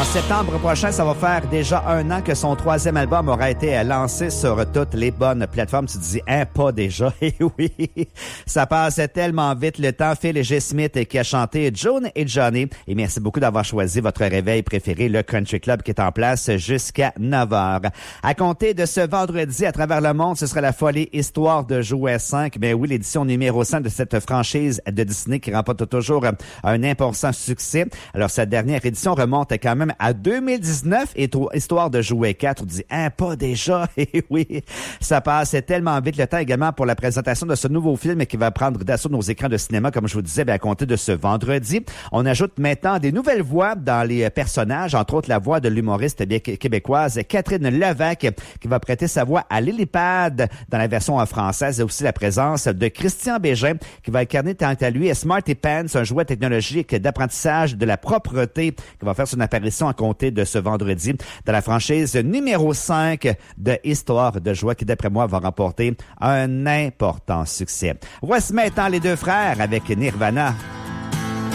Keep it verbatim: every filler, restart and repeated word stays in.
septembre prochain, ça va faire déjà un an que son troisième album aura été lancé sur toutes les bonnes plateformes. Tu te dis, hein, pas déjà? Eh oui, ça passe tellement vite le temps. Phil G. Smith qui a chanté June et Johnny. Et merci beaucoup d'avoir choisi votre réveil préféré, le Country Club, qui est en place jusqu'à neuf heures. À compter de ce vendredi, à travers le monde, ce sera la folie Histoire de jouer cinq. Ben oui, l'édition numéro cinq de cette franchise de Disney qui remporte toujours un important succès. Alors, cette dernière édition remonte quand même à deux mille dix-neuf et Histoire de jouer quatre. On dit, hein, pas déjà? Et oui, ça passe tellement vite le temps également pour la présentation de ce nouveau film qui va prendre d'assaut nos écrans de cinéma, comme je vous disais, bien, à compter de ce vendredi. On ajoute maintenant des nouvelles voix dans les personnages, entre autres la voix de l'humoriste bien québécoise Catherine Levac, qui va prêter sa voix à Lillipad dans la version française, et aussi la présence de Christian Bégin, qui va incarner tant à lui Smarty Pants, un jouet technologique d'apprentissage de la propreté, qui va faire son apparition à compter de ce vendredi dans la franchise numéro cinq de Histoire de joie, qui d'après moi va remporter un important succès. Voici maintenant les deux frères avec Nirvana.